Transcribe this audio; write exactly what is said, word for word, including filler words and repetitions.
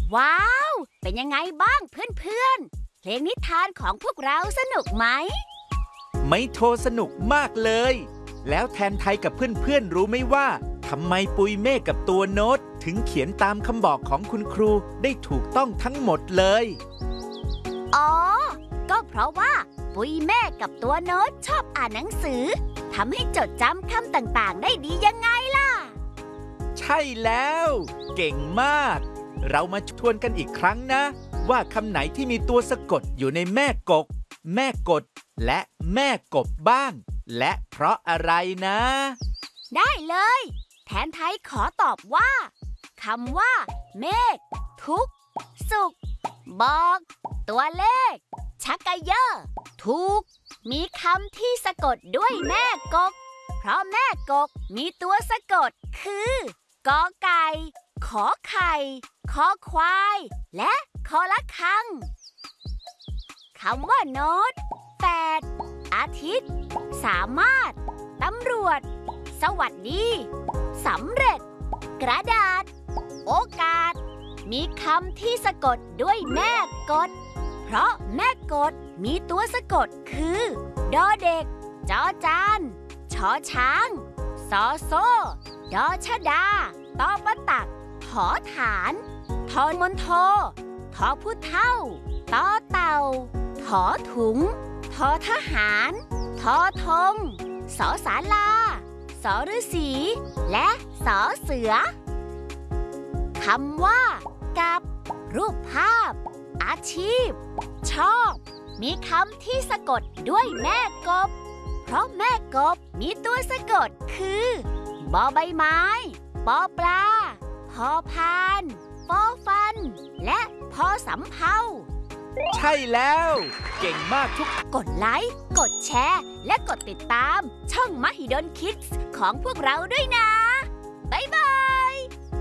ว้าวเป็นยังไงบ้างเพื่อนๆเพลงนิทานของพวกเราสนุกไหมไม่โทรสนุกมากเลยแล้วแทนไทยกับเพื่อนๆรู้ไหมว่าทำไมปุยเมฆกับตัวโน้ตถึงเขียนตามคำบอกของคุณครูได้ถูกต้องทั้งหมดเลยอ๋อก็เพราะว่าปุยเมฆกับตัวโน้ตชอบอ่านหนังสือทำให้จดจำคำต่างๆได้ดียังไงล่ะใช่แล้วเก่งมากเรามาทวนกันอีกครั้งนะว่าคำไหนที่มีตัวสะกดอยู่ในแม่กกแม่กดและแม่กบบ้างและเพราะอะไรนะได้เลยแทนไทยขอตอบว่าคำว่าเมฆทุกสุขบอกตัวเลขชักกะเยอะทุกมีคำที่สะกดด้วยแม่กกเพราะแม่กกมีตัวสะกดคือกอไก่ขอไข่คอควายและคอละคังคำว่าโน้ตแปดอาทิตย์สามารถตำรวจสวัสดีสำเร็จกระดาษโอกาสมีคำที่สะกดด้วยแม่กดเพราะแม่กดมีตัวสะกดคือดอเด็กจอจานชอช้างซอโซ่ดอชดาตอปะตักถอฐานทอมนโททอผู้เท่าตอเต่าถอถุงทอทหารทอธงสอศาลาสอฤาษีและสอเสือคำว่ากับรูปภาพอาชีพชอบมีคำที่สะกดด้วยแม่กบเพราะแม่กบมีตัวสะกดคือบอใบไม้ปอปลาพอพานฟอฟันและพอสำเภาใช่แล้วเก่งมากทุกกดไลค์กดแชร์และกดติดตามช่องมหิดลคิดส์ของพวกเราด้วยนะบ๊ายบ